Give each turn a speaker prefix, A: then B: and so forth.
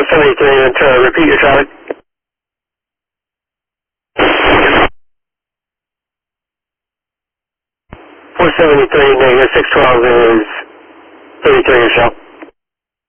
A: 473, to repeat your traffic. 473, negative 612 is 33 yourself.